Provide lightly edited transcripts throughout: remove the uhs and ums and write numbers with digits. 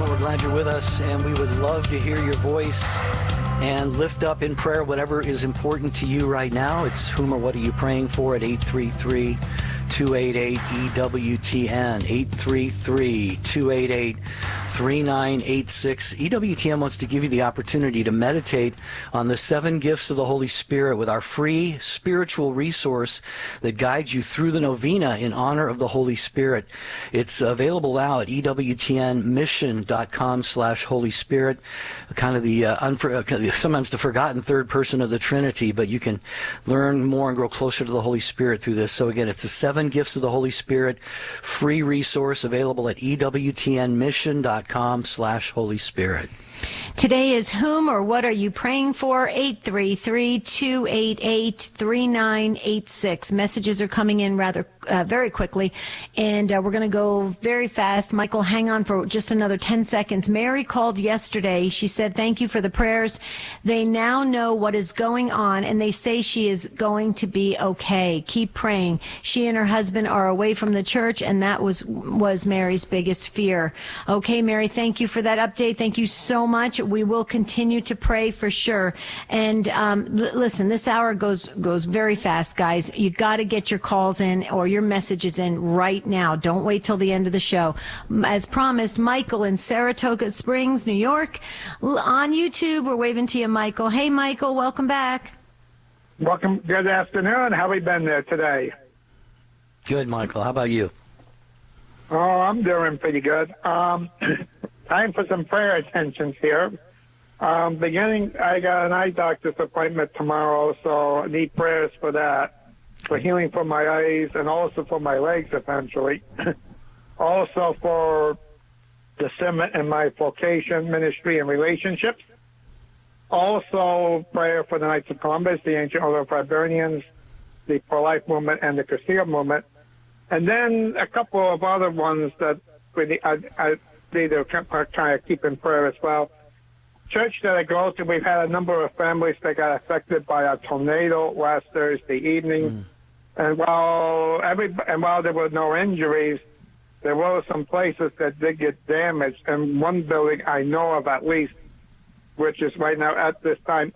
Michael. We're glad you're with us, and we would love to hear your voice and lift up in prayer whatever is important to you right now. It's whom or what are you praying for at 833-288-EWTN, 833-288-3986. EWTN wants to give you the opportunity to meditate on the 7 gifts of the Holy Spirit with our free spiritual resource that guides you through the novena in honor of the Holy Spirit. It's available now at EWTNmission.com/Holy Spirit, kind of the sometimes the forgotten third person of the Trinity, but you can learn more and grow closer to the Holy Spirit through this. So again, it's the 7 gifts of the Holy Spirit, free resource available at EWTNmission.com/Holy Spirit. Today is whom or what are you praying for? 833-288-3986. Messages are coming in rather very quickly, and we're going to go very fast. Michael, hang on for just another 10 seconds. Mary called yesterday. She said, thank you for the prayers. They now know what is going on, and they say she is going to be okay. Keep praying. She and her husband are away from the church, and that was Mary's biggest fear. Okay, Mary, thank you for that update. Thank you so much. We will continue to pray for sure. And listen, this hour goes very fast, guys. You got to get your calls in or your messages in right now. Don't wait till the end of the show. As promised, Michael in Saratoga Springs, New York, on YouTube. We're waving to you, Michael. Hey, Michael, welcome back. Welcome. Good afternoon. How have we been there today? Good, Michael. How about you? Oh, I'm doing pretty good. Time for some prayer attentions here. I got an eye doctor's appointment tomorrow, so I need prayers for that, for healing for my eyes and also for my legs eventually. Also for discernment in my vocation, ministry, and relationships. Also prayer for the Knights of Columbus, the Ancient Order of Hibernians, the Pro-Life Movement, and the Castile Movement. And then a couple of other ones that really I need to kind of keep in prayer as well. Church that I go to, we've had a number of families that got affected by a tornado last Thursday evening. And while there were no injuries, there were some places that did get damaged. And one building I know of at least, which is right now at this time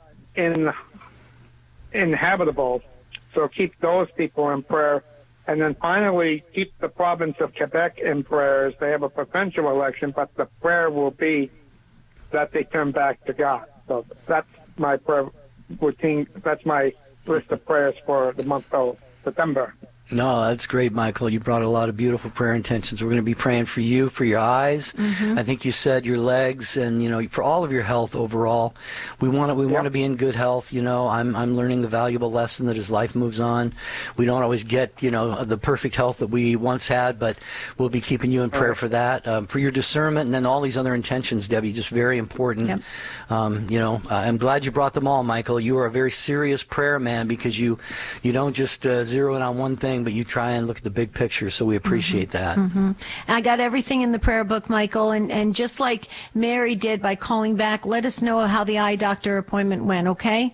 inhabitable. So keep those people in prayer. And then finally, keep the province of Quebec in prayers. They have a provincial election, but the prayer will be that they turn back to God. So that's my prayer routine. That's my list of prayers for the month of September. No, that's great, Michael. You brought a lot of beautiful prayer intentions. We're going to be praying for you, for your eyes. I think you said your legs, and for all of your health overall. We want to be in good health. I'm learning the valuable lesson that as life moves on, we don't always get the perfect health that we once had, but we'll be keeping you in prayer for that, for your discernment, and then all these other intentions, Debbie, just very important. Yep. I'm glad you brought them all, Michael. You are a very serious prayer man because you don't just zero in on one thing, but you try and look at the big picture, so we appreciate that. I got everything in the prayer book, Michael, and just like Mary did by calling back, let us know how the eye doctor appointment went, okay?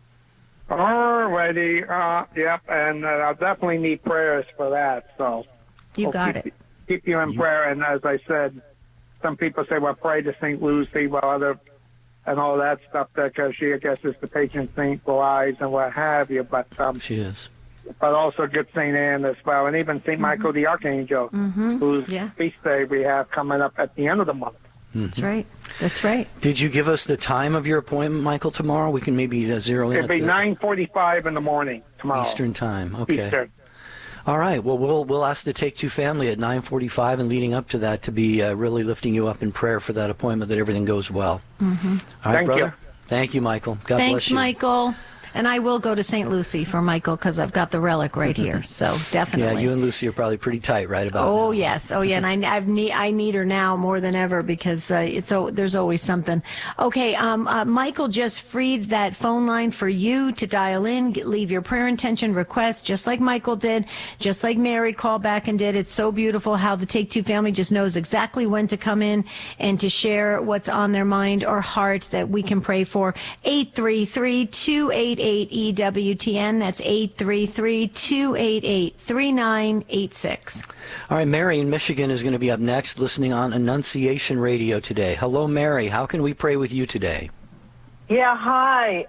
Alrighty, yep, and I'll definitely need prayers for that, so. You got it. Keep you in prayer, and as I said, some people say, well, pray to St. Lucy, and all that stuff, because she, I guess, is the patron saint for eyes and what have you, but she is. But also good St. Anne as well, and even St. Michael the Archangel, whose feast day we have coming up at the end of the month. That's right. That's right. Did you give us the time of your appointment, Michael, tomorrow? We can maybe zero in. It'll be 9:45 in the morning tomorrow. Eastern time. Okay. Eastern. All right. Well, we'll ask the Take Two family at 9:45 and leading up to that to be really lifting you up in prayer for that appointment, that everything goes well. All right, Thank brother. you. Thank you, Michael. God bless you. Thanks, Michael. And I will go to St. Lucy for Michael because I've got the relic right here. So definitely. Yeah, you and Lucy are probably pretty tight right about now. Oh, yes. Oh, yeah. And I need her now more than ever because there's always something. Okay. Michael just freed that phone line for you to dial in, leave your prayer intention request, just like Michael did, just like Mary called back and did. It's so beautiful how the Take Two family just knows exactly when to come in and to share what's on their mind or heart that we can pray for. 833-288 288-EWTN. That's 833-288-3986. All right, Mary in Michigan is going to be up next, listening on Annunciation Radio today. Hello, Mary. How can we pray with you today? Yeah, hi.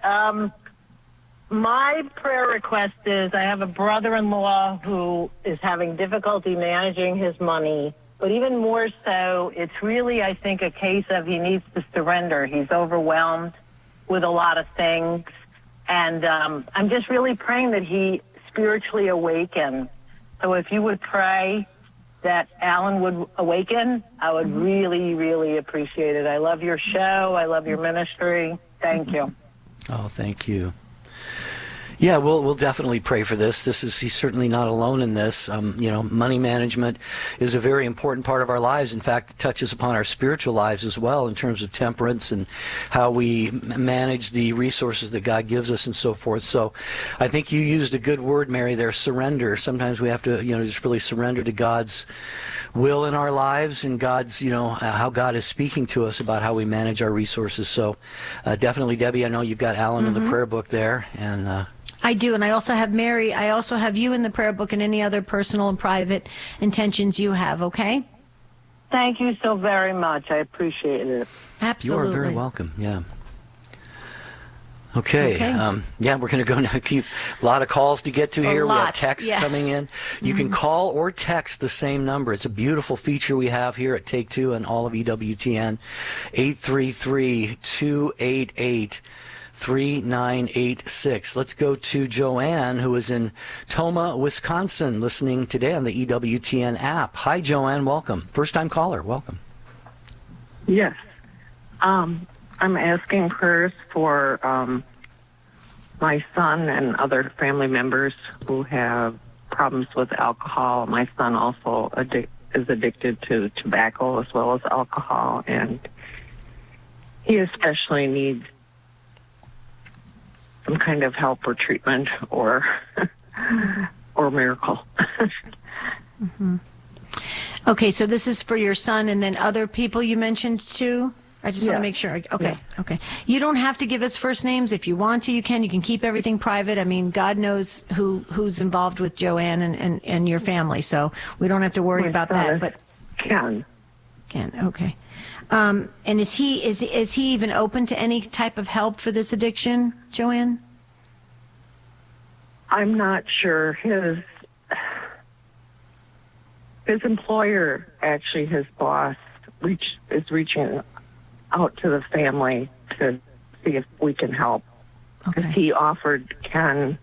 My prayer request is I have a brother-in-law who is having difficulty managing his money, but even more so, it's really, I think, a case of he needs to surrender. He's overwhelmed with a lot of things, and I'm just really praying that he spiritually awaken. So if you would pray that Alan would awaken, I would really, really appreciate it. I love your show. I love your ministry. Thank you. Oh, thank you. Yeah, we'll definitely pray for this. He's certainly not alone in this. Money management is a very important part of our lives. In fact, it touches upon our spiritual lives as well in terms of temperance and how we manage the resources that God gives us and so forth. So I think you used a good word, Mary, there, surrender. Sometimes we have to, just really surrender to God's will in our lives and God's, how God is speaking to us about how we manage our resources. So definitely, Debbie, I know you've got Alan in the prayer book there, and I do, and I also have Mary. I also have you in the prayer book and any other personal and private intentions you have, okay? Thank you so very much. I appreciate it. Absolutely. You are very welcome, yeah. Okay. We're going to go now. Keep a lot of calls to get to here. We have texts coming in. You can call or text the same number. It's a beautiful feature we have here at Take Two and all of EWTN. 833-288-3986. Let's go to Joanne, who is in Tomah, Wisconsin, listening today on the EWTN app. Hi, Joanne. Welcome. First-time caller. Welcome. Yes. I'm asking prayers for my son and other family members who have problems with alcohol. My son also is addicted to tobacco as well as alcohol, and he especially needs some kind of help or treatment or miracle. Mm-hmm. Okay, so this is for your son and then other people you mentioned too? I just want to make sure. Okay, okay. You don't have to give us first names. If you want to, you can. You can keep everything private. I mean, God knows who's involved with Joanne and your family, so we don't have to worry about that. But Ken, okay. And is he even open to any type of help for this addiction, Joanne? I'm not sure. His employer, actually, his boss, is reaching out to the family to see if we can help. Okay. He offered Ken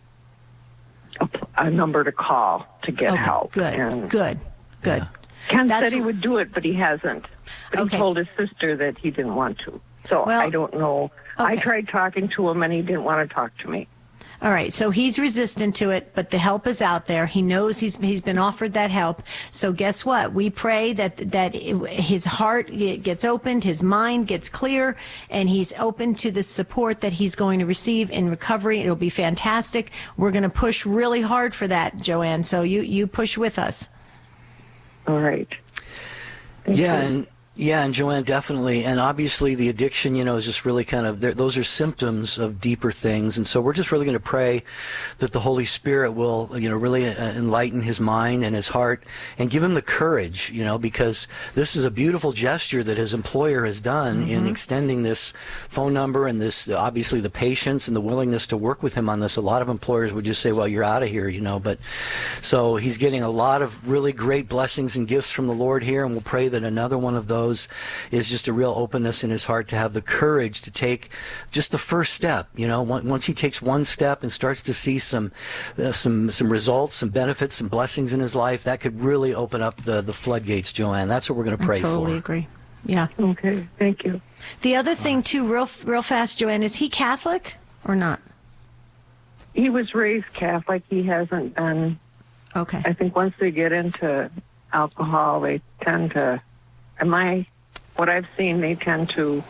a number to call to get help. Good. Ken said he would do it, but he hasn't. But he told his sister that he didn't want to. So I don't know. I tried talking to him, and he didn't want to talk to me. All right, so he's resistant to it, but the help is out there. He knows he's been offered that help. So guess what? We pray that his heart gets opened, his mind gets clear, and he's open to the support that he's going to receive in recovery. It'll be fantastic. We're going to push really hard for that, Joanne. So you push with us. All right. Thank you. And Joanne, definitely. And obviously the addiction, is just really kind of, those are symptoms of deeper things. And so we're just really going to pray that the Holy Spirit will, really enlighten his mind and his heart and give him the courage, because this is a beautiful gesture that his employer has done in extending this phone number and this, obviously the patience and the willingness to work with him on this. A lot of employers would just say, well, you're out of here, but so he's getting a lot of really great blessings and gifts from the Lord here. And we'll pray that another one of those is just a real openness in his heart to have the courage to take just the first step. Once he takes one step and starts to see some results, some benefits, some blessings in his life, that could really open up the floodgates, Joanne. That's what we're going to pray for. I totally agree. Yeah. Okay. Thank you. The other thing too, real fast, Joanne, is he Catholic or not? He was raised Catholic. He hasn't been. Okay. I think once they get into alcohol, they tend to. What I've seen, they tend to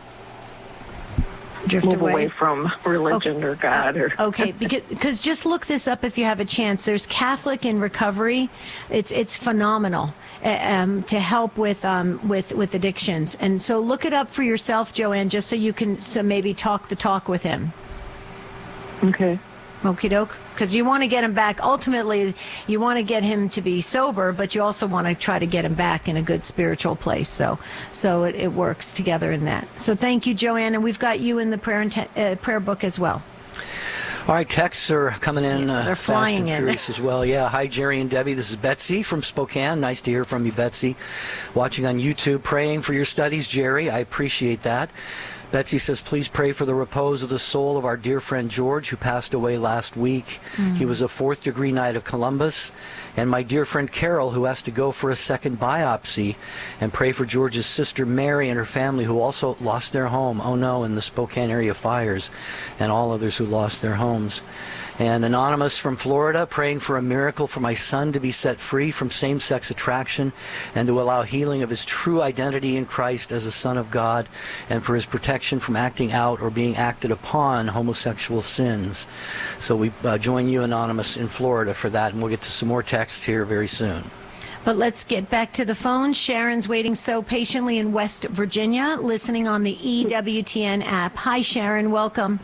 drift move away from religion or God. Okay, because just look this up if you have a chance. There's Catholic in Recovery. It's phenomenal to help with addictions. And so look it up for yourself, Joanne, just so you can maybe talk the talk with him. Okay. Okie doke. Because you want to get him back. Ultimately, you want to get him to be sober, but you also want to try to get him back in a good spiritual place. So it works together in that. So thank you, Joanne. And we've got you in the prayer book as well. All right, texts are coming in they're flying fast and in. furious as well. Yeah, hi, Jerry and Debbie. This is Betsy from Spokane. Nice to hear from you, Betsy. Watching on YouTube, praying for your studies, Jerry. I appreciate that. Betsy says, please pray for the repose of the soul of our dear friend George, who passed away last week. He was a fourth-degree Knight of Columbus. And my dear friend Carol, who has to go for a second biopsy. And pray for George's sister Mary and her family, who also lost their home, oh no, in the Spokane area fires, and all others who lost their homes. And Anonymous from Florida, praying for a miracle for my son to be set free from same-sex attraction and to allow healing of his true identity in Christ as a son of God, and for his protection from acting out or being acted upon homosexual sins. So we join you, Anonymous, in Florida for that, and we'll get to some more texts here very soon. But let's get back to the phone. Sharon's waiting so patiently in West Virginia, listening on the EWTN app. Hi, Sharon. Welcome.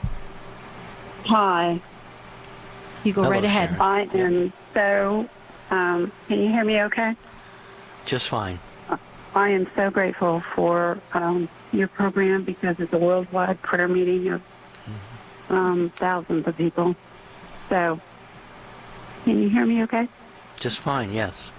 Hi. You go Hello, right ahead. Sharon. I am so, can you hear me okay? Just fine. I am so grateful for your program because it's a worldwide prayer meeting of thousands of people. So, can you hear me okay? Just fine, yes.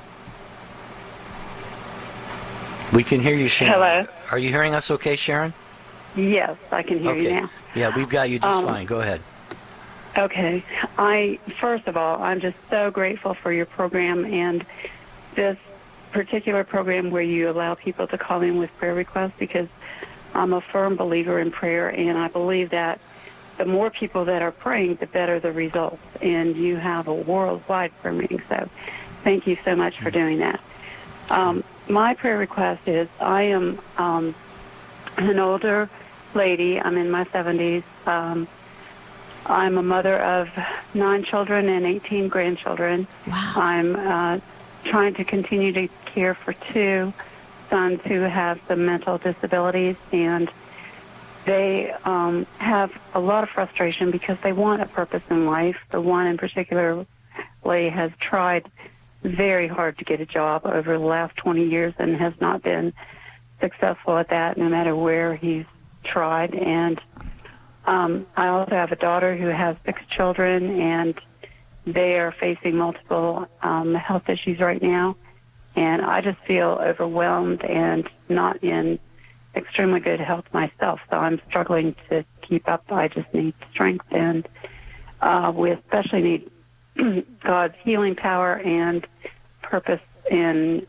We can hear you, Sharon. Hello? Are you hearing us okay, Sharon? Yes, I can hear you Okay. now. Yeah, we've got you just fine. Go ahead. Okay. First of all, I'm just so grateful for your program and this particular program where you allow people to call in with prayer requests, because I'm a firm believer in prayer, and I believe that the more people that are praying, the better the results. And you have a worldwide prayer meeting, so thank you so much for doing that. My prayer request is I am an older lady. I'm in my 70s. I'm a mother of 9 children and 18 grandchildren. Wow. I'm trying to continue to care for 2 sons who have some mental disabilities, and they have a lot of frustration because they want a purpose in life. The one in particular has tried very hard to get a job over the last 20 years and has not been successful at that, no matter where he's tried. And I also have a daughter who has 6 children, and they are facing multiple health issues right now. And I just feel overwhelmed and not in extremely good health myself. So I'm struggling to keep up. I just need strength, and we especially need God's healing power and purpose in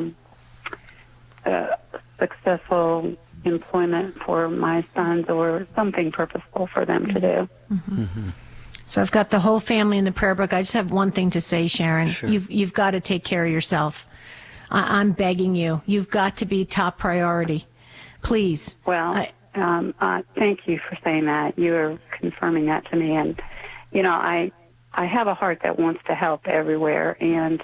successful employment for my sons, or something purposeful for them to do. Mm-hmm. So I've got the whole family in the prayer book. I just have one thing to say, Sharon. Sure. You've got to take care of yourself. I'm begging you. You've got to be top priority. Please. Well, thank you for saying that. You are confirming that to me. And, you know, I have a heart that wants to help everywhere. And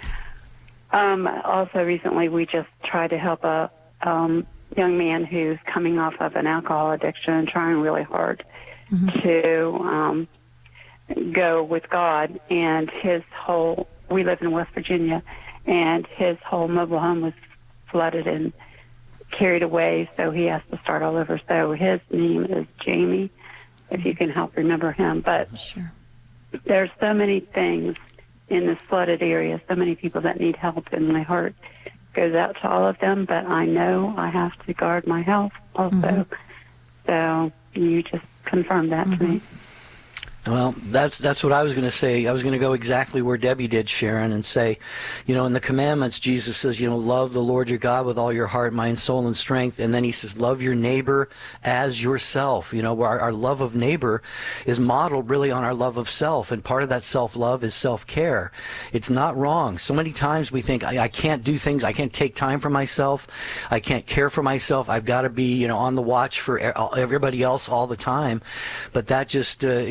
also recently we just tried to help a young man who's coming off of an alcohol addiction and trying really hard to go with God. And we live in West Virginia, and his whole mobile home was flooded and carried away, so he has to start all over. So his name is Jamie, if you can help remember him. But Sure. There's so many things in this flooded area, so many people that need help, and my heart goes out to all of them, but I know I have to guard my health also. So you just confirmed that to me. Well, that's what I was going to say. I was going to go exactly where Debbie did, Sharon, and say, you know, in the commandments, Jesus says, you know, love the Lord your God with all your heart, mind, soul, and strength. And then he says, love your neighbor as yourself. You know, our love of neighbor is modeled really on our love of self. And part of that self-love is self-care. It's not wrong. So many times we think, I can't do things. I can't take time for myself. I can't care for myself. I've got to be, you know, on the watch for everybody else all the time. But that just, you know,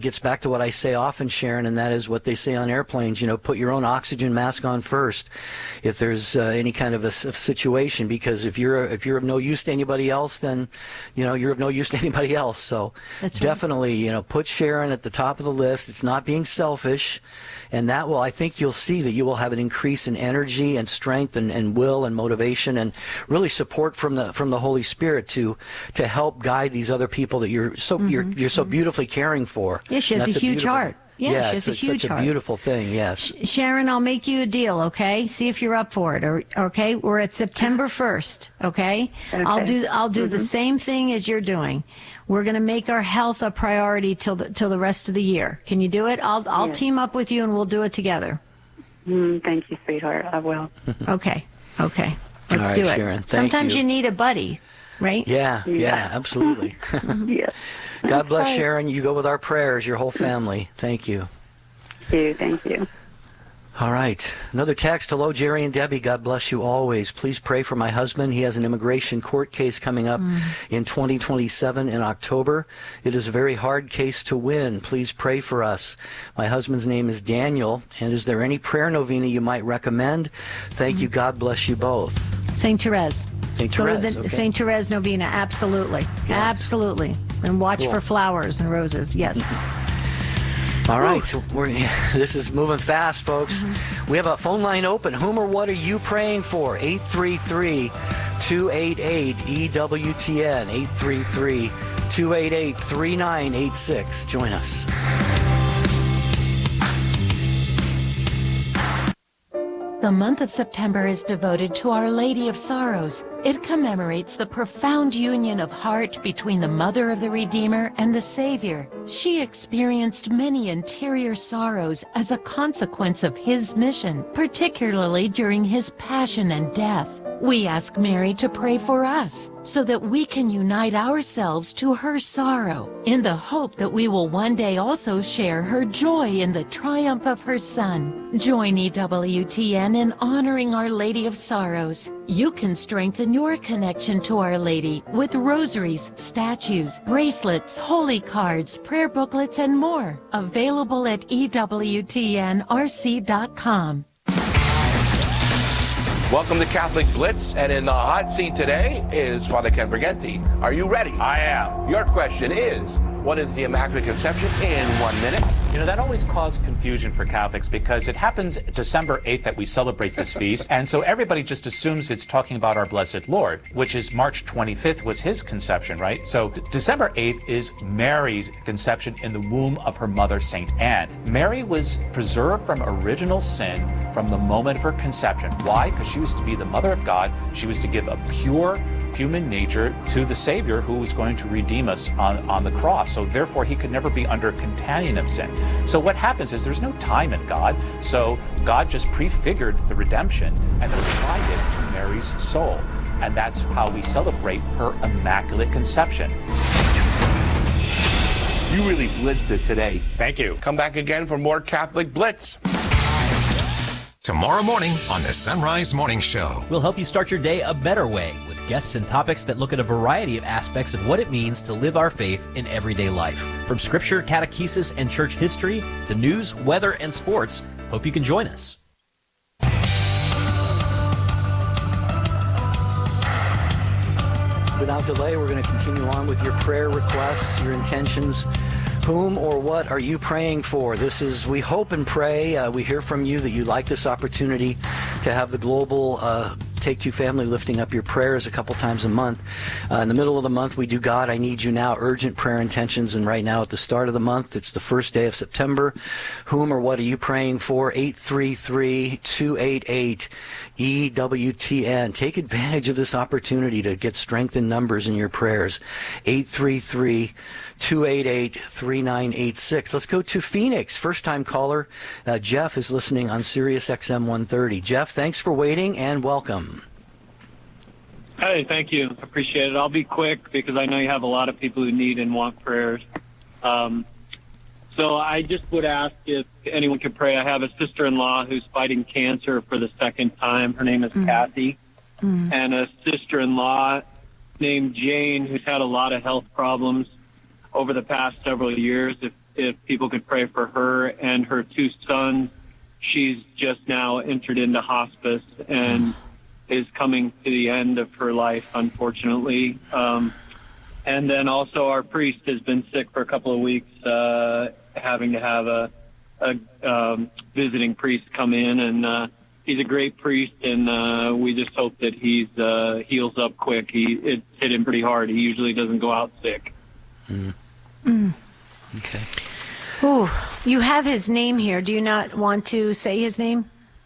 gets back to what I say often, Sharon, and that is what they say on airplanes, put your own oxygen mask on first if there's any kind of a situation, because if you're of no use to anybody else, then, you're of no use to anybody else. So That's definitely, put Sharon at the top of the list. It's not being selfish. And that will, I think you'll see that you will have an increase in energy and strength and will and motivation and really support from the Holy Spirit to help guide these other people that you're so beautifully caring for. Yeah, she has a huge heart. Yeah, she has a huge it's such heart. a beautiful thing, yes. Sharon, I'll make you a deal, okay? See if you're up for it, okay? We're at September 1st, okay? I'll do the same thing as you're doing. We're going to make our health a priority till the rest of the year. Can you do it? I'll team up with you and we'll do it together. Thank you, sweetheart. I will. Okay. Let's right, do it. Sharon, Sometimes you need a buddy, right? Yeah, absolutely. Yes. God bless, Sharon. You go with our prayers, your whole family. Thank you. Thank you. All right. Another text. Hello, Jerry and Debbie. God bless you always. Please pray for my husband. He has an immigration court case coming up in 2027 in October. It is a very hard case to win. Please pray for us. My husband's name is Daniel. And is there any prayer novena you might recommend? Thank you. God bless you both. St. Therese. St. Go Therese. to the St. Therese novena. Absolutely. Yes. Absolutely. And watch for flowers and roses. Yes. All right, so this is moving fast, folks. We have a phone line open. Whom or what are you praying for? 833-288-EWTN, 833-288-3986. Join us. The month of September is devoted to Our Lady of Sorrows. It commemorates the profound union of heart between the Mother of the Redeemer and the Savior. She experienced many interior sorrows as a consequence of His mission, particularly during His passion and death. We ask Mary to pray for us so that we can unite ourselves to her sorrow in the hope that we will one day also share her joy in the triumph of her Son. Join EWTN in honoring Our Lady of Sorrows. You can strengthen your connection to Our Lady with rosaries, statues, bracelets, holy cards, prayer booklets, and more. Available at EWTNRC.com. Welcome to Catholic Blitz, and in the hot seat today is Father Ken Briganti. Are you ready? I am. Your question is, what is the Immaculate Conception in 1 minute? That always caused confusion for Catholics because it happens December 8th that we celebrate this feast, and so everybody just assumes it's talking about our Blessed Lord, which is March 25th was his conception, right? So December 8th is Mary's conception in the womb of her mother, St. Anne. Mary was preserved from original sin from the moment of her conception. Why? Because she was to be the Mother of God. She was to give a pure human nature to the Savior who was going to redeem us on the cross. So therefore, he could never be under contagion of sin. So what happens is there's no time in God. So God just prefigured the redemption and applied it to Mary's soul. And that's how we celebrate her Immaculate Conception. You really blitzed it today. Thank you. Come back again for more Catholic Blitz. Tomorrow morning on the Sunrise Morning Show. We'll help you start your day a better way with guests and topics that look at a variety of aspects of what it means to live our faith in everyday life. From scripture, catechesis, and church history to news, weather, and sports. Hope you can join us. Without delay, we're going to continue on with your prayer requests, your intentions. Whom or what are you praying for? This is, we hope and pray, we hear from you that you like this opportunity to have the global Take Two family lifting up your prayers a couple times a month. In the middle of the month, we do God, I Need You Now, urgent prayer intentions. And right now at the start of the month, it's the first day of September. Whom or what are you praying for? 833-288-EWTN. Take advantage of this opportunity to get strength in numbers in your prayers. 833-288-3986. Let's go to Phoenix. First-time caller, Jeff is listening on Sirius XM 130. Jeff, thanks for waiting and welcome. Hey, thank you. Appreciate it. I'll be quick because I know you have a lot of people who need and want prayers. So I just would ask if anyone could pray. I have a sister-in-law who's fighting cancer for the second time. Her name is Kathy. And a sister-in-law named Jane who's had a lot of health problems over the past several years. if people could pray for her and her two sons. She's just now entered into hospice and is coming to the end of her life, unfortunately. And then also our priest has been sick for a couple of weeks, having to have a visiting priest come in, and he's a great priest, and we just hope that he's heals up quick. It hit him pretty hard. He usually doesn't go out sick. Okay. Ooh, you have his name here. Do you not want to say his name?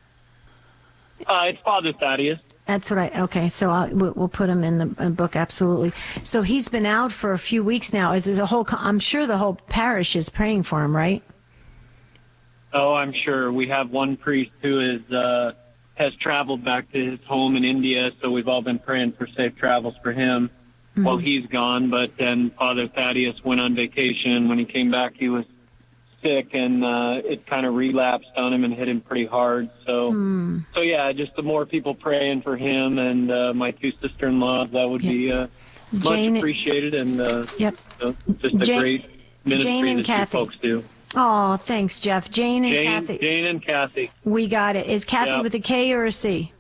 It's Father Thaddeus. That's what okay, so we'll put him in the book, absolutely. So he's been out for a few weeks now. I'm sure the whole parish is praying for him, right? Oh, I'm sure. We have one priest who has traveled back to his home in India, so we've all been praying for safe travels for him while he's gone. But then Father Thaddeus went on vacation. When he came back, he was sick, and it kind of relapsed on him and hit him pretty hard. So yeah, just the more people praying for him and my two sister-in-laws, that would be much appreciated, and just a great ministry that you folks do. Oh, thanks, Jeff. Jane and Kathy. Jane and Kathy. We got it. Is Kathy with a K or a C?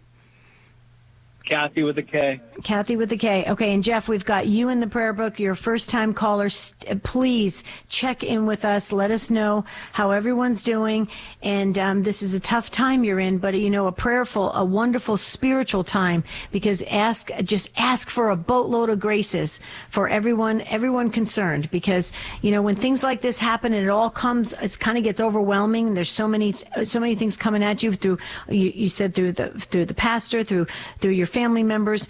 Kathy with a K. Kathy with a K. Okay, and Jeff, we've got you in the prayer book. You're a first-time caller. Please check in with us. Let us know how everyone's doing. And this is a tough time you're in, but, a wonderful spiritual time, because just ask for a boatload of graces for everyone concerned, because, when things like this happen and it all comes, it kind of gets overwhelming. There's so many things coming at you through, you said through the pastor, through your family members.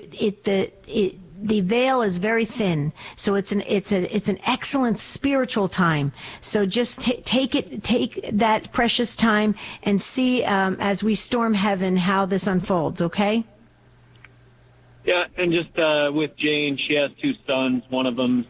The veil is very thin, so it's an excellent spiritual time. So just take that precious time and see as we storm heaven how this unfolds. Okay. Yeah, and just with Jane, she has two sons. One of them's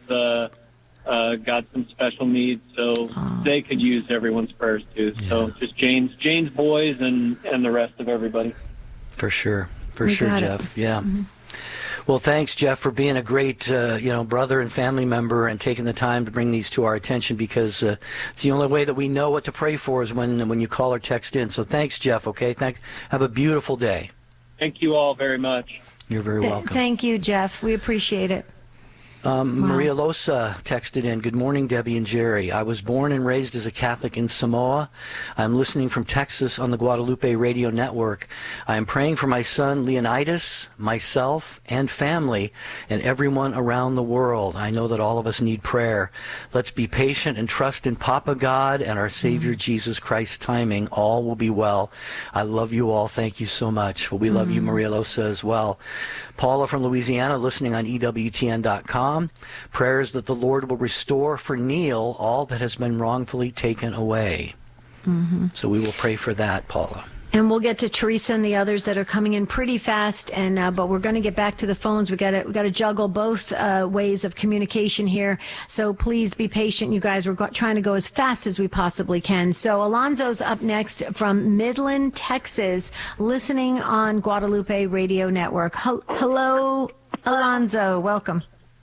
got some special needs, so they could use everyone's prayers too. Yeah. So just Jane's boys and the rest of everybody. For sure. For sure, Jeff. Yeah. Mm-hmm. Well, thanks, Jeff, for being a great, brother and family member and taking the time to bring these to our attention, because it's the only way that we know what to pray for is when you call or text in. So thanks, Jeff. Okay. Thanks. Have a beautiful day. Thank you all very much. You're very welcome. Thank you, Jeff. We appreciate it. Maria Losa texted in, "Good morning, Debbie and Jerry. I was born and raised as a Catholic in Samoa. I'm listening from Texas on the Guadalupe Radio Network. I am praying for my son Leonidas, myself, and family, and everyone around the world. I know that all of us need prayer. Let's be patient and trust in Papa God and our Savior Jesus Christ's timing. All will be well. I love you all. Thank you so much." Well, we love you, Maria Losa, as well. Paula from Louisiana, listening on EWTN.com. Prayers that the Lord will restore for Neil all that has been wrongfully taken away. So we will pray for that, Paula. And we'll get to Teresa and the others that are coming in pretty fast, but we're going to get back to the phones. We got to juggle both ways of communication here. So please be patient, you guys. We're trying to go as fast as we possibly can. So Alonzo's up next from Midland, Texas, listening on Guadalupe Radio Network. Hello, Alonzo. Welcome.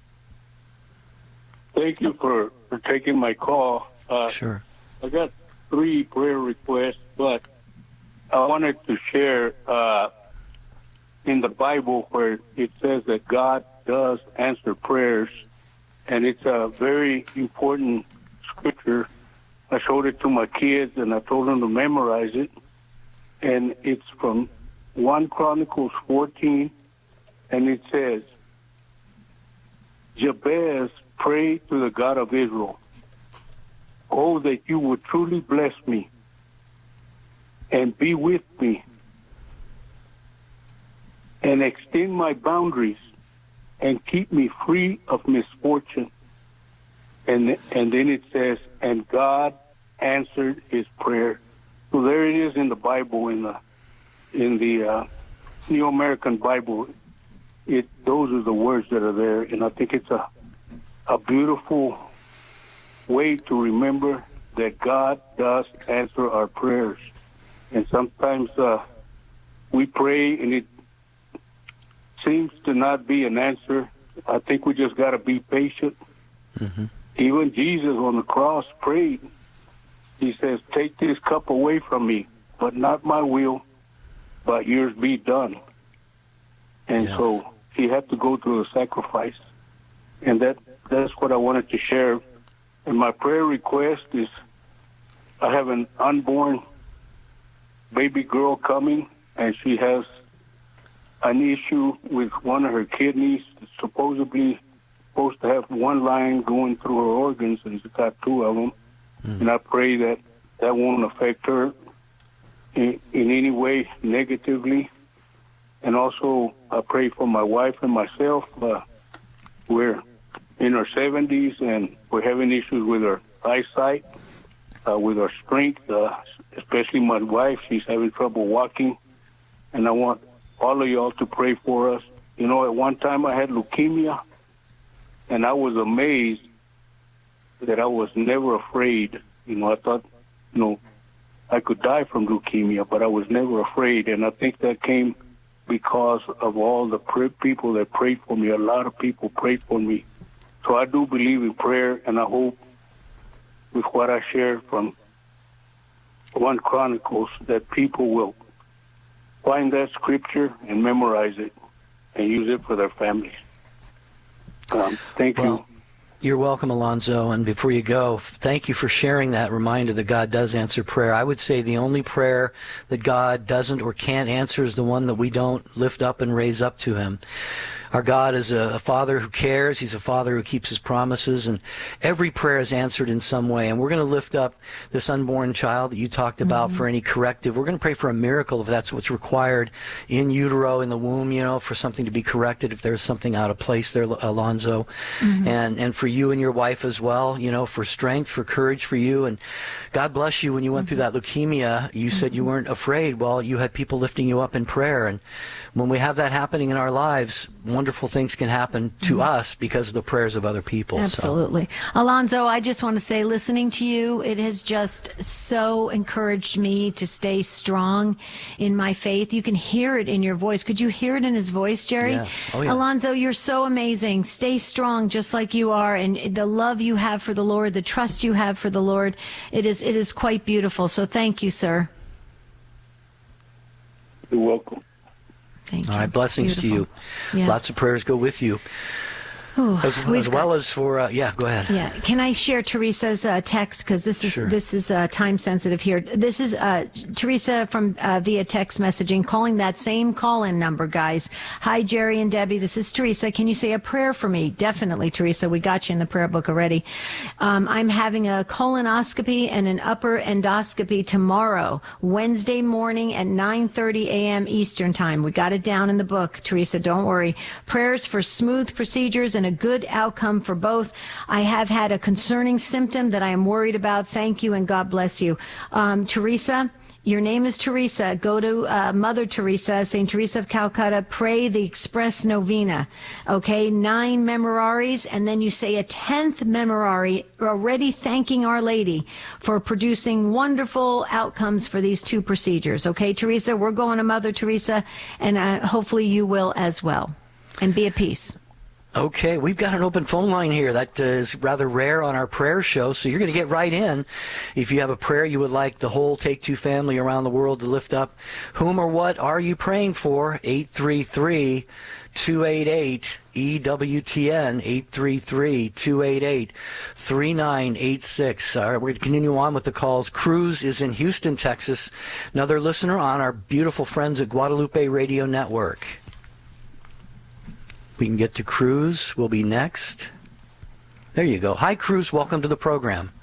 Thank you for taking my call. Sure. I got 3 prayer requests, but I wanted to share in the Bible where it says that God does answer prayers, and it's a very important scripture. I showed it to my kids, and I told them to memorize it, and it's from 1 Chronicles 14, and it says, Jabez prayed to the God of Israel, "Oh, that you would truly bless me and be with me and extend my boundaries and keep me free of misfortune." And then it says, and God answered his prayer. So there it is in the Bible, in the New American Bible. Those are the words that are there, and I think it's a beautiful way to remember that God does answer our prayers. And sometimes we pray and it seems to not be an answer. I think we just got to be patient Even Jesus on the cross prayed. He says, take this cup away from me, but not my will, but yours be done. And so he had to go through a sacrifice. And that's what I wanted to share. And my prayer request is, I have an unborn baby girl coming, and she has an issue with one of her kidneys. It's supposedly supposed to have one line going through her organs, and she's got two of them. And I pray that that won't affect her in any way negatively. And also, I pray for my wife and myself. We're in our 70s, and we're having issues with our eyesight, with our strength, especially my wife. She's having trouble walking. And I want all of y'all to pray for us. You know, at one time I had leukemia, and I was amazed that I was never afraid. You know, I thought, you know, I could die from leukemia, but I was never afraid. And I think that came because of all the people that prayed for me. A lot of people prayed for me. So I do believe in prayer, and I hope with what I shared from 1 Chronicles that people will find that scripture and memorize it and use it for their families. Thank you. You're welcome, Alonzo. And before you go, thank you for sharing that reminder that God does answer prayer. I would say the only prayer that God doesn't or can't answer is the one that we don't lift up and raise up to him. Our God is a Father who cares. He's a Father who keeps his promises, and every prayer is answered in some way. And we're going to lift up this unborn child that you talked about for any corrective. We're going to pray for a miracle if that's what's required in utero, in the womb, you know, for something to be corrected if there's something out of place there, Alonzo. And for you and your wife as well, you know, for strength, for courage for you. And God bless you when you went through that leukemia. You said you weren't afraid. Well, you had people lifting you up in prayer. And when we have that happening in our lives, wonderful things can happen to us because of the prayers of other people. Absolutely. So. Alonzo, I just want to say, listening to you, it has just so encouraged me to stay strong in my faith. You can hear it in your voice. Could you hear it in his voice, Jerry? Yes. Oh, yeah. Alonzo, you're so amazing. Stay strong just like you are. And the love you have for the Lord, the trust you have for the Lord, it is quite beautiful. So thank you, sir. You're welcome. Thank you. All right, blessings Beautiful. to you. Yes. Lots of prayers go with you. Ooh, as well as for, go ahead. Yeah, can I share Teresa's text, because this is time sensitive here. This is Teresa from via text messaging, calling that same call-in number, guys. Hi, Jerry and Debbie. This is Teresa. Can you say a prayer for me? Definitely, Teresa. We got you in the prayer book already. I'm having a colonoscopy and an upper endoscopy tomorrow, Wednesday morning at 9:30 a.m. Eastern time. We got it down in the book, Teresa. Don't worry. Prayers for smooth procedures and a good outcome for both. I have had a concerning symptom that I am worried about. Thank you, and God bless you. Teresa, your name is Teresa. Go to Mother Teresa, St. Teresa of Calcutta. Pray the Express Novena. Okay, 9 memoraries, and then you say a 10th memorare, already thanking Our Lady for producing wonderful outcomes for these 2 procedures. Okay, Teresa, we're going to Mother Teresa, and hopefully you will as well. And be at peace. Okay, we've got an open phone line here. That is rather rare on our prayer show, so you're going to get right in. If you have a prayer you would like the whole Take Two family around the world to lift up, whom or what are you praying for? 833-288-EWTN, 833-288-3986. All right, we're going to continue on with the calls. Cruz is in Houston, Texas. Another listener on our beautiful friends at Guadalupe Radio Network. We can get to Cruz. We'll be next. There you go. Hi, Cruz. Welcome to the program.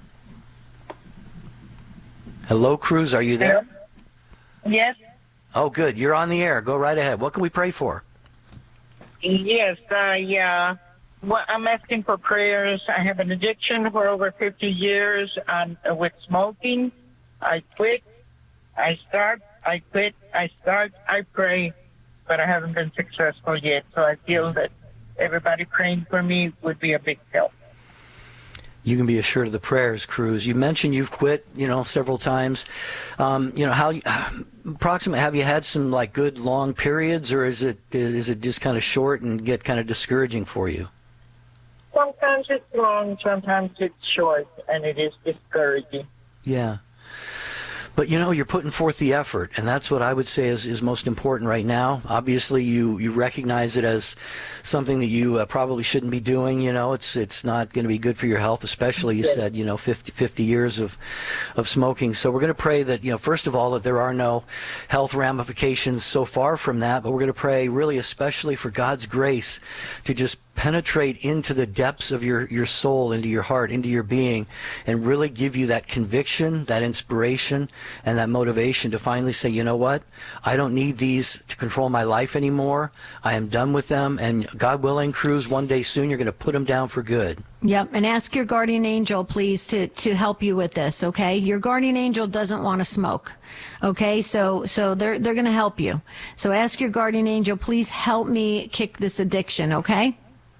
Hello, Cruz. Are you there? Hello? Yes. Oh, good. You're on the air. Go right ahead. What can we pray for? Yes. Yeah. Well, I'm asking for prayers. I have an addiction for over 50 years with smoking. I quit. I start. I quit. I start. I pray. But I haven't been successful yet, so I feel that everybody praying for me would be a big help. You can be assured of the prayers, Cruz. You mentioned you've quit, several times. How approximately have you had some good long periods, or is it just kind of short and get kind of discouraging for you? sometimes it's long, sometimes it's short, and it is discouraging. Yeah. But, you're putting forth the effort, and that's what I would say is most important right now. Obviously, you recognize it as something that you probably shouldn't be doing. It's not going to be good for your health, especially, you said, 50 years of smoking. So we're going to pray that, first of all, that there are no health ramifications so far from that, but we're going to pray really especially for God's grace to just penetrate into the depths of your soul, into your heart, into your being, and really give you that conviction, that inspiration, and that motivation to finally say, you know what? I don't need these to control my life anymore. I am done with them, and God willing, Cruz, one day soon you're going to put them down for good. Yep, and ask your guardian angel, please, to help you with this, okay? Your guardian angel doesn't want to smoke, okay? So they're going to help you. So ask your guardian angel, please help me kick this addiction, okay?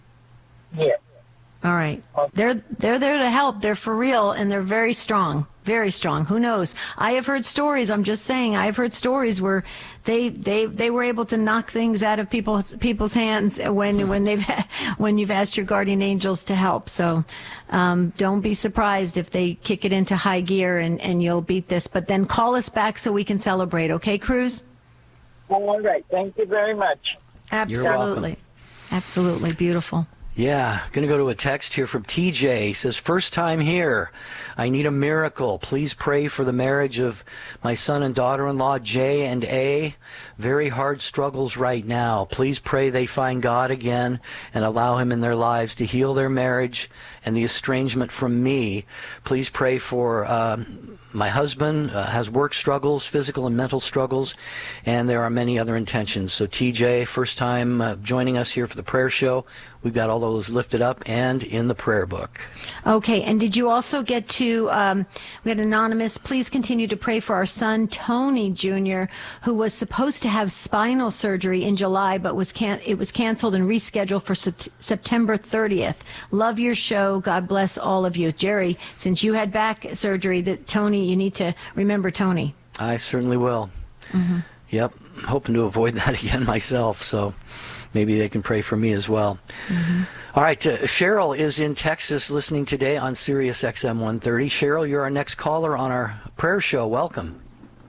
Yeah. All right. They're there to help. They're for real, and they're very strong. Very strong. Who knows? I have heard stories. I'm just saying. I've heard stories where they were able to knock things out of people's hands when you've asked your guardian angels to help. So don't be surprised if they kick it into high gear and you'll beat this. But then call us back so we can celebrate. Okay, Cruz? All right. Thank you very much. Absolutely. You're welcome. Absolutely. Beautiful. Yeah, going to go to a text here from TJ. He says, first time here. I need a miracle. Please pray for the marriage of my son and daughter-in-law, J and A. Very hard struggles right now. Please pray they find God again and allow him in their lives to heal their marriage and the estrangement from me. Please pray for my husband, has work struggles, physical and mental struggles, and there are many other intentions. So TJ, first time joining us here for the prayer show. We've got all those lifted up and in the prayer book. Okay, and did you also get to, we had Anonymous, please continue to pray for our son, Tony Jr., who was supposed to have spinal surgery in July, but it was canceled and rescheduled for September 30th. Love your show. God bless all of you. Jerry, since you had back surgery, Tony, you need to remember Tony. I certainly will. Mm-hmm. Yep, hoping to avoid that again myself, so maybe they can pray for me as well. Mm-hmm. All right, Cheryl is in Texas listening today on Sirius XM 130. Cheryl, you're our next caller on our prayer show. Welcome.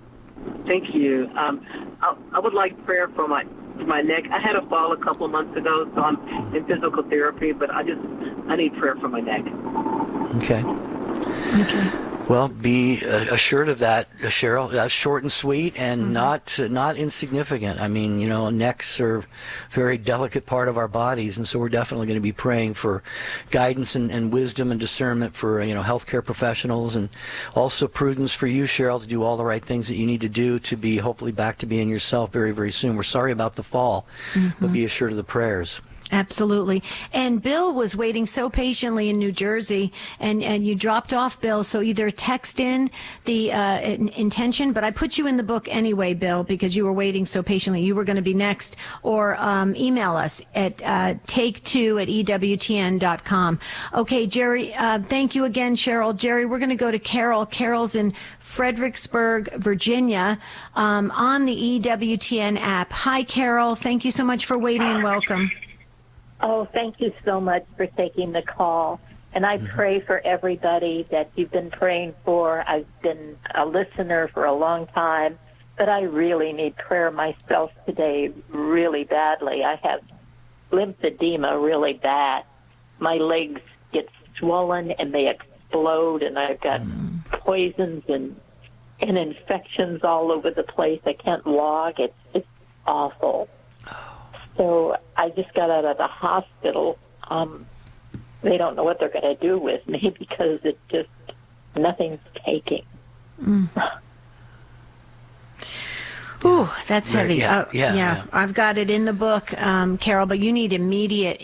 Thank you. I would like prayer for my neck. I had a fall a couple of months ago, so I'm in physical therapy, but I need prayer for my neck. Okay. Well, be assured of that, Cheryl. That's short and sweet and not insignificant. I mean, necks are a very delicate part of our bodies, and so we're definitely going to be praying for guidance and wisdom and discernment for, healthcare professionals, and also prudence for you, Cheryl, to do all the right things that you need to do to be hopefully back to being yourself very, very soon. We're sorry about the fall, but be assured of the prayers. Absolutely. And Bill was waiting so patiently in New Jersey, and you dropped off, Bill. So either text in the intention, but I put you in the book anyway, Bill, because you were waiting so patiently. You were going to be next, or email us at take2@ewtn.com. Okay, Jerry, thank you again, Cheryl. Jerry, we're going to go to Carol. Carol's in Fredericksburg, Virginia, on the EWTN app. Hi, Carol. Thank you so much for waiting, and welcome. Oh, thank you so much for taking the call. And I pray for everybody that you've been praying for. I've been a listener for a long time, but I really need prayer myself today really badly. I have lymphedema really bad. My legs get swollen and they explode, and I've got poisons and infections all over the place. I can't walk. It's awful. So I just got out of the hospital. They don't know what they're going to do with me because it just, nothing's taking. Ooh, that's heavy. Yeah. I've got it in the book, Carol, but you need immediate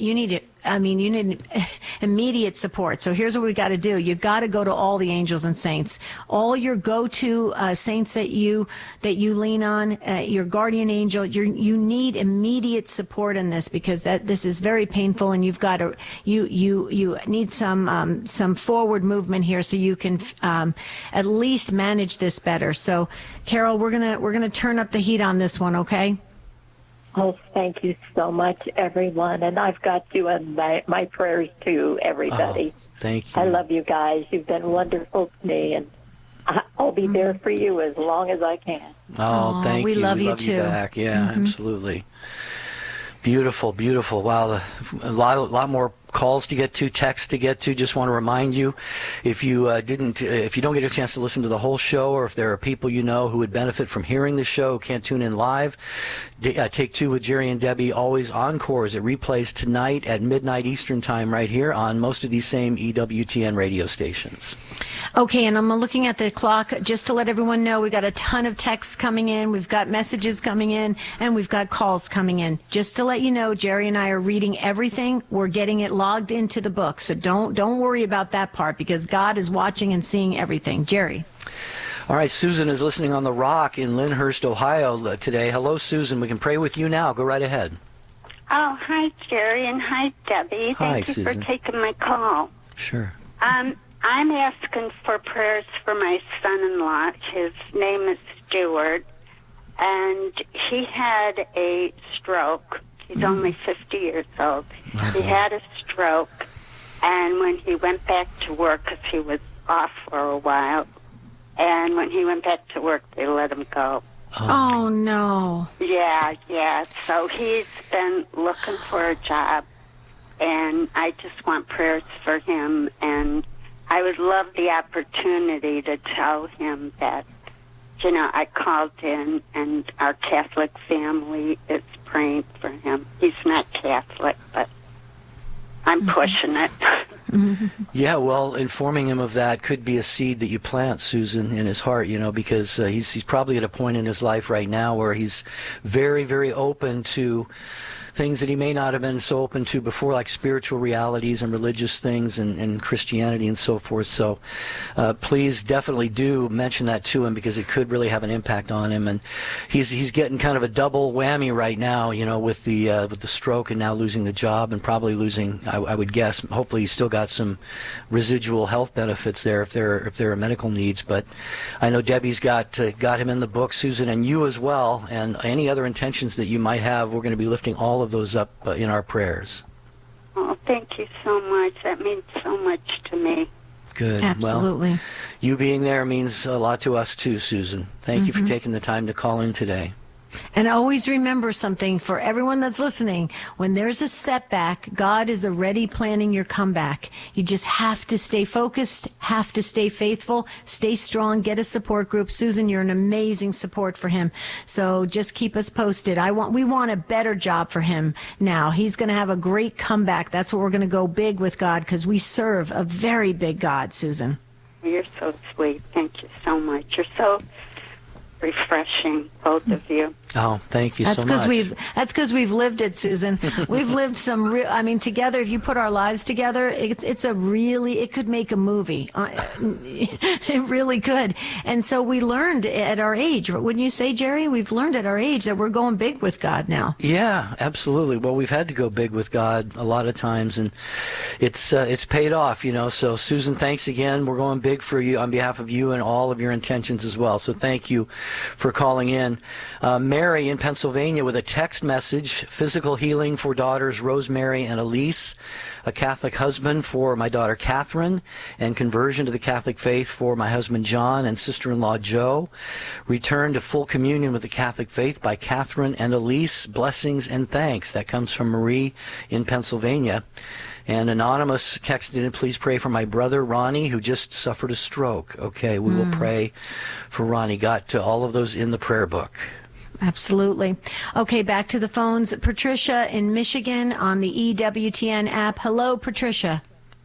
support. So here's what we got to do. You got to go to all the angels and saints, all your go-to saints that you lean on, your guardian angel. You need immediate support in this, because this is very painful, and you've got to you need some forward movement here so you can at least manage this better. So, Carol, we're gonna turn up the heat on this one, okay? Oh, thank you so much, everyone. And I've got you in my prayers, too, everybody. Oh, thank you. I love you guys. You've been wonderful to me, and I'll be there for you as long as I can. Oh, thank we you. love we you, love too. you back. Yeah, absolutely. Beautiful, beautiful. Wow, a lot more calls to get to, texts to get to. Just want to remind you, if you don't get a chance to listen to the whole show, or if there are people you know who would benefit from hearing the show, who can't tune in live, Take Two with Jerry and Debbie always encores. It replays tonight at midnight Eastern time right here on most of these same EWTN radio stations. Okay, and I'm looking at the clock just to let everyone know we got a ton of texts coming in, we've got messages coming in, and we've got calls coming in. Just to let you know, Jerry and I are reading everything. We're getting it logged into the book, so don't worry about that part, because God is watching and seeing everything. Jerry. All right, Susan is listening on The Rock in Lyndhurst, Ohio today. Hello, Susan. We can pray with you now. Go right ahead. Oh, hi, Jerry, and hi, Debbie. Hi, Thank you Susan. for taking my call. Sure. I'm asking for prayers for my son-in-law. His name is Stuart, and he had a stroke. He's only 50 years old. He had a stroke, and when he went back to work, because he was off for a while, and when he went back to work, they let him go. Oh, no. Yeah. So he's been looking for a job, and I just want prayers for him, and I would love the opportunity to tell him that, I called in, and our Catholic family is praying for him. He's not Catholic, but I'm pushing it. Yeah, well, informing him of that could be a seed that you plant, Susan, in his heart, because he's probably at a point in his life right now where he's very, very open to things that he may not have been so open to before, like spiritual realities and religious things and Christianity and so forth. So please definitely do mention that to him, because it could really have an impact on him. And he's getting kind of a double whammy right now, with the stroke and now losing the job, and probably losing, I would guess, hopefully he's still got some residual health benefits there if there are medical needs. But I know Debbie's got him in the book, Susan, and you as well, and any other intentions that you might have. We're going to be lifting all of those up in our prayers. Oh, thank you so much. That means so much to me. Good. Absolutely. Well, you being there means a lot to us too, Susan. Thank you for taking the time to call in today. And always remember something for everyone that's listening. When there's a setback, God is already planning your comeback. You just have to stay focused, have to stay faithful, stay strong, get a support group. Susan, you're an amazing support for him. So just keep us posted. We want a better job for him now. He's going to have a great comeback. That's what we're going to go big with God, because we serve a very big God, Susan. You're so sweet. Thank you so much. You're so refreshing, both of you. Oh, thank you so much. That's because we've lived it, Susan. We've lived some together. If you put our lives together, it could make a movie. It really could. And so we learned at our age, wouldn't you say, Jerry? We've learned at our age that we're going big with God now. Yeah, absolutely. Well, we've had to go big with God a lot of times, and it's paid off, So, Susan, thanks again. We're going big for you on behalf of you and all of your intentions as well. So thank you for calling in. Mary in Pennsylvania with a text message: physical healing for daughters Rosemary and Elise, a Catholic husband for my daughter Catherine, and conversion to the Catholic faith for my husband John and sister-in-law Joe. Return to full communion with the Catholic faith by Catherine and Elise. Blessings and thanks. That comes from Marie in Pennsylvania. And Anonymous texted in, please pray for my brother Ronnie, who just suffered a stroke. Okay, we will pray for Ronnie. Got to all of those in the prayer book. Absolutely. Okay, back to the phones. Patricia in Michigan on the EWTN app. Hello, Patricia.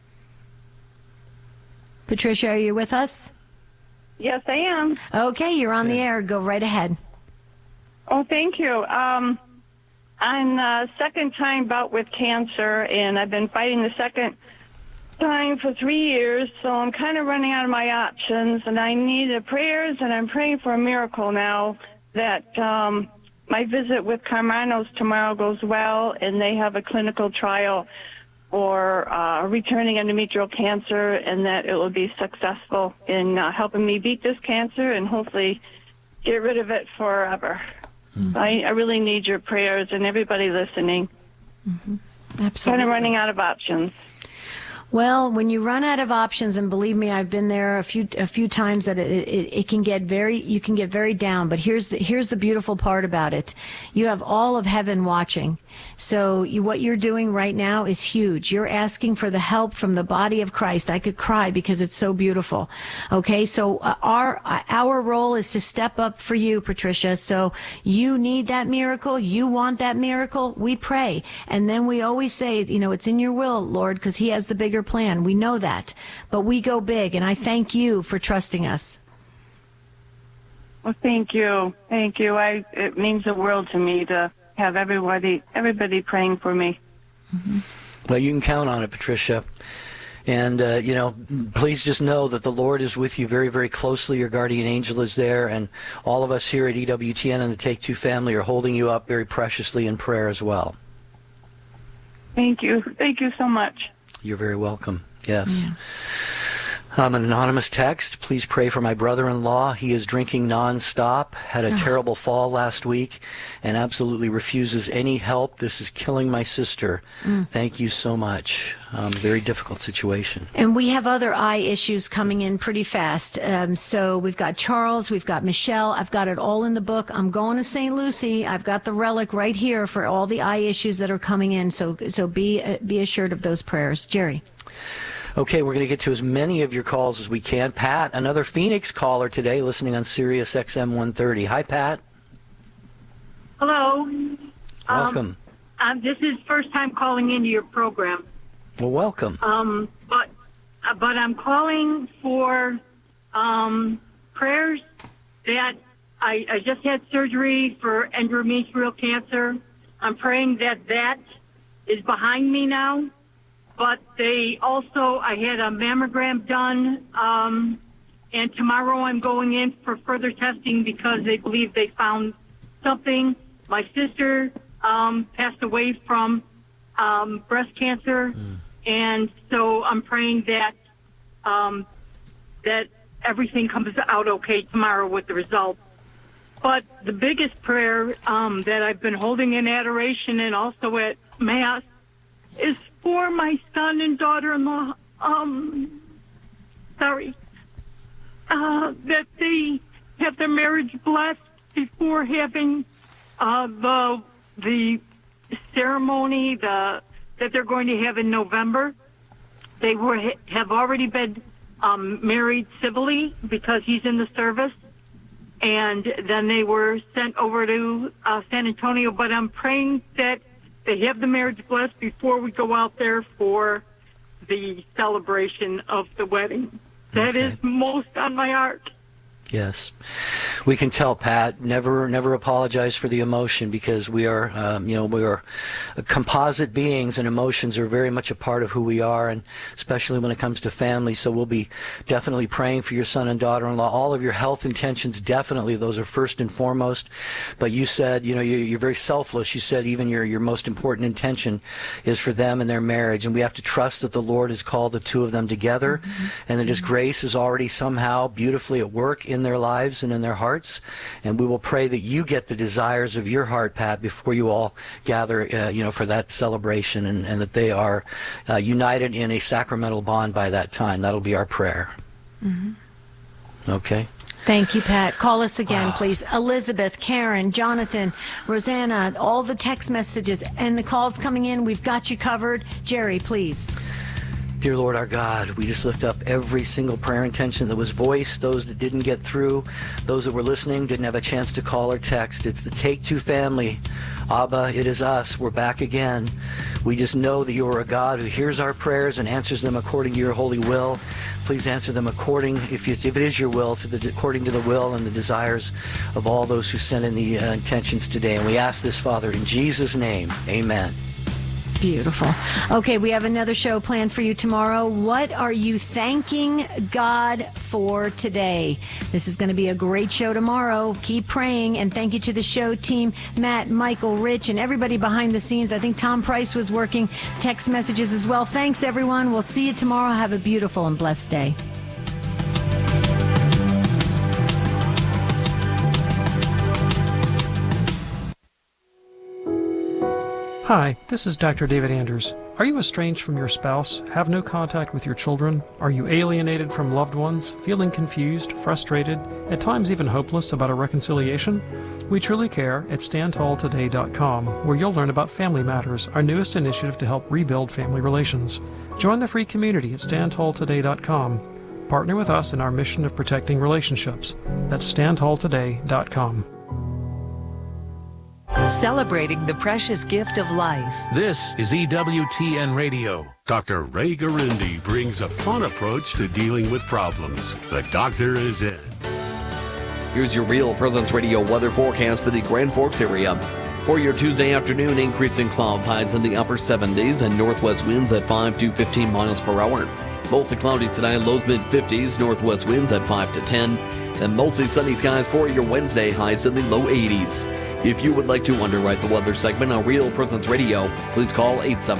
Patricia, are you with us? Yes, I am. Okay, you're on the air. Go right ahead. Oh, thank you. I'm second time bout with cancer, and I've been fighting the second time for 3 years, so I'm kind of running out of my options, and I need the prayers, and I'm praying for a miracle now that my visit with Carmanos tomorrow goes well, and they have a clinical trial for returning endometrial cancer, and that it will be successful in helping me beat this cancer and hopefully get rid of it forever. I really need your prayers and everybody listening. Absolutely. Kind of running out of options. Well, when you run out of options, and believe me, I've been there a few times, that you can get very down. But here's the beautiful part about it: you have all of heaven watching. So what you're doing right now is huge. You're asking for the help from the body of Christ. I could cry because it's so beautiful. Okay, so our role is to step up for you, Patricia. So you need that miracle. You want that miracle. We pray, and then we always say, it's in your will, Lord, because He has the bigger plan. We know that, but we go big, and I thank you for trusting us. Well, thank you. It means the world to me to have everybody praying for me. Well, you can count on it, Patricia. And, please just know that the Lord is with you very, very closely. Your guardian angel is there, and all of us here at EWTN and the Take Two family are holding you up very preciously in prayer as well. Thank you. Thank you so much. You're very welcome. Yes. An anonymous text. Please pray for my brother-in-law. He is drinking nonstop, had a terrible fall last week, and absolutely refuses any help. This is killing my sister. Thank you so much. Very difficult situation. And we have other eye issues coming in pretty fast. So we've got Charles, we've got Michelle. I've got it all in the book. I'm going to St. Lucie. I've got the relic right here for all the eye issues that are coming in. So be assured of those prayers. Jerry. Okay, we're going to get to as many of your calls as we can. Pat, another Phoenix caller today, listening on Sirius XM 130. Hi, Pat. Hello. Welcome. This is first time calling into your program. Well, welcome. But I'm calling for prayers that I just had surgery for endometrial cancer. I'm praying that is behind me now. But I had a mammogram done, and tomorrow I'm going in for further testing because they believe they found something. My sister passed away from breast cancer, and so I'm praying that everything comes out okay tomorrow with the results. But the biggest prayer that I've been holding in adoration and also at Mass is for my son and daughter-in-law, that they have their marriage blessed before having the ceremony that they're going to have in November. They have already been married civilly because he's in the service, and then they were sent over to San Antonio. But I'm praying that they have the marriage blessed before we go out there for the celebration of the wedding. That is most on my heart. Yes. We can tell, Pat, never apologize for the emotion, because we are, we are composite beings, and emotions are very much a part of who we are, and especially when it comes to family. So we'll be definitely praying for your son and daughter-in-law. All of your health intentions, definitely, those are first and foremost. But you said, you're very selfless. You said even your most important intention is for them and their marriage, and we have to trust that the Lord has called the two of them together, and that His grace is already somehow beautifully at work in their lives and in their hearts. And we will pray that you get the desires of your heart, Pat, before you all gather, for that celebration, and that they are united in a sacramental bond by that time. That'll be our prayer. Okay. Thank you, Pat. Call us again, please. Elizabeth, Karen, Jonathan, Rosanna, all the text messages and the calls coming in. We've got you covered. Jerry, please. Dear Lord our God, we just lift up every single prayer intention that was voiced, those that didn't get through, those that were listening, didn't have a chance to call or text. It's the Take Two family. Abba, it is us. We're back again. We just know that you are a God who hears our prayers and answers them according to your holy will. Please answer them according, if it is your will, according to the will and the desires of all those who sent in the intentions today. And we ask this, Father, in Jesus' name. Amen. Beautiful. Okay, we have another show planned for you tomorrow. What are you thanking God for today? This is going to be a great show tomorrow. Keep praying, and thank you to the show team, Matt, Michael, Rich, and everybody behind the scenes. I think Tom Price was working text messages as well. Thanks, everyone. We'll see you tomorrow. Have a beautiful and blessed day. Hi, this is Dr. David Anders. Are you estranged from your spouse, have no contact with your children? Are you alienated from loved ones, feeling confused, frustrated, at times even hopeless about a reconciliation? We truly care at StandTallToday.com, where you'll learn about Family Matters, our newest initiative to help rebuild family relations. Join the free community at StandTallToday.com. Partner with us in our mission of protecting relationships. That's StandTallToday.com. Celebrating the precious gift of life. This is EWTN Radio. Dr. Ray Garindi brings a fun approach to dealing with problems. The doctor is in. Here's your Real Presence Radio weather forecast for the Grand Forks area. For your Tuesday afternoon, increasing clouds, highs in the upper 70s and northwest winds at 5 to 15 miles per hour. Mostly cloudy tonight, lows mid-50s, northwest winds at 5 to 10. Then mostly sunny skies for your Wednesday, highs in the low 80s. If you would like to underwrite the weather segment on Real Presence Radio, please call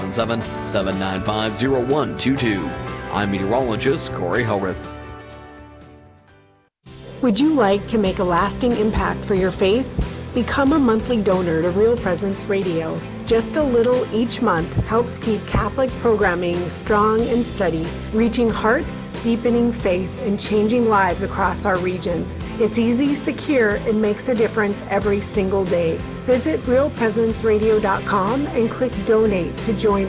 877-795-0122. I'm meteorologist Corey Howrith. Would you like to make a lasting impact for your faith? Become a monthly donor to Real Presence Radio. Just a little each month helps keep Catholic programming strong and steady, reaching hearts, deepening faith, and changing lives across our region. It's easy, secure, and makes a difference every single day. Visit realpresenceradio.com and click donate to join